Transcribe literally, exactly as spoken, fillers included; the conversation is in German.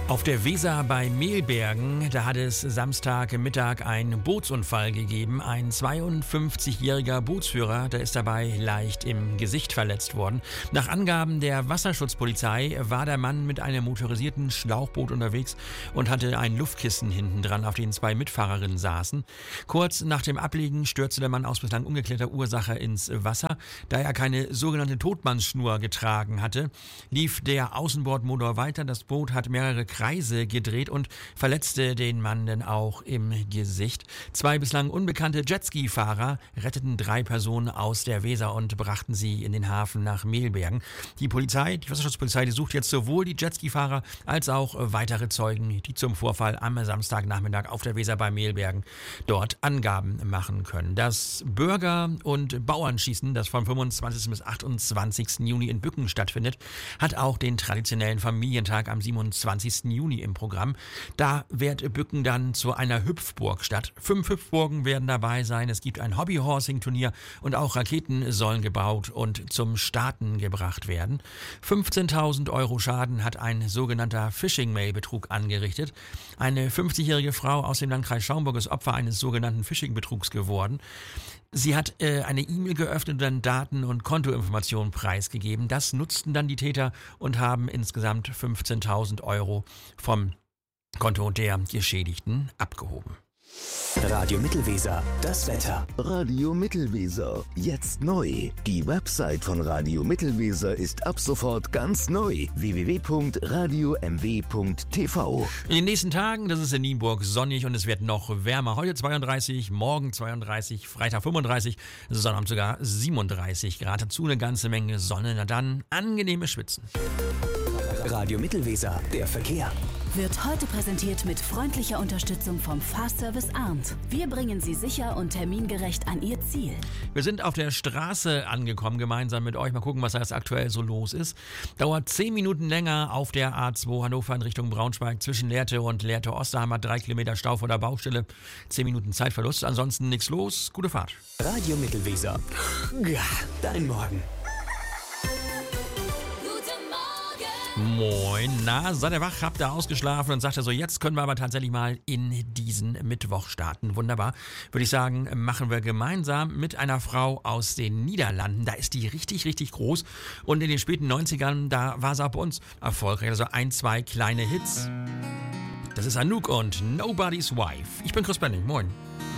Auf der Weser bei Mehlbergen, da hat es Samstagmittag einen Bootsunfall gegeben. Ein zweiundfünfzigjähriger Bootsführer, der ist dabei leicht im Gesicht verletzt worden. Nach Angaben der Wasserschutzpolizei war der Mann mit einem motorisierten Schlauchboot unterwegs und hatte ein Luftkissen hinten dran, auf dem zwei Mitfahrerinnen saßen. Kurz nach dem Ablegen stürzte der Mann aus bislang ungeklärter Ursache ins Wasser. Da er keine sogenannte Totmannsschnur getragen hatte, lief der Außenbordmotor weiter. Das Boot hat mehrere Kreise gedreht und verletzte den Mann dann auch im Gesicht. Zwei bislang unbekannte Jetski-Fahrer retteten drei Personen aus der Weser und brachten sie in den Hafen nach Mehlbergen. Die Polizei, die Wasserschutzpolizei, die sucht jetzt sowohl die Jetski-Fahrer als auch weitere Zeugen, die zum Vorfall am Samstagnachmittag auf der Weser bei Mehlbergen dort Angaben machen können. Das Bürger- und Bauernschießen, das vom fünfundzwanzigsten bis achtundzwanzigsten Juni in Bücken stattfindet, hat auch den traditionellen Familientag am siebenundzwanzigsten Juni im Programm. Da wird Bücken dann zu einer Hüpfburg statt. Fünf Hüpfburgen werden dabei sein. Es gibt ein Hobbyhorsing-Turnier und auch Raketen sollen gebaut und zum Starten gebracht werden. fünfzehntausend Euro Schaden hat ein sogenannter Phishing-Mail-Betrug angerichtet. Eine fünfzigjährige Frau aus dem Landkreis Schaumburg ist Opfer eines sogenannten Phishing-Betrugs geworden. Sie hat äh, eine E-Mail geöffnet und dann Daten- und Kontoinformationen preisgegeben. Das nutzten dann die Täter und haben insgesamt fünfzehntausend Euro vom Konto der Geschädigten abgehoben. Radio Mittelweser, das Wetter. Radio Mittelweser, jetzt neu. Die Website von Radio Mittelweser ist ab sofort ganz neu. w w w punkt radio m w punkt t v. In den nächsten Tagen, das ist in Nienburg sonnig und es wird noch wärmer. Heute zweiunddreißig, morgen zweiunddreißig, Freitag fünfunddreißig, Sonnabend sogar siebenunddreißig Grad. Dazu eine ganze Menge Sonne. Na dann, angenehmes Schwitzen. Radio Mittelweser, der Verkehr. Wird heute präsentiert mit freundlicher Unterstützung vom Fahrservice Arndt. Wir bringen Sie sicher und termingerecht an Ihr Ziel. Wir sind auf der Straße angekommen, gemeinsam mit euch. Mal gucken, was da jetzt aktuell so los ist. Dauert zehn Minuten länger auf der A zwei Hannover in Richtung Braunschweig zwischen Lehrte und Lehrte Ost. Da haben wir drei Kilometer Stau vor der Baustelle. Zehn Minuten Zeitverlust. Ansonsten nichts los. Gute Fahrt. Radio Mittelweser. Ja, dein Morgen. Moin, na, seid ihr wach, habt ihr ausgeschlafen und sagt er so, jetzt können wir aber tatsächlich mal in diesen Mittwoch starten. Wunderbar. Würde ich sagen, machen wir gemeinsam mit einer Frau aus den Niederlanden. Da ist die richtig, richtig groß und in den späten neunzigern, da war sie auch bei uns erfolgreich. Also ein, zwei kleine Hits. Das ist Anouk und Nobody's Wife. Ich bin Chris Benning, moin.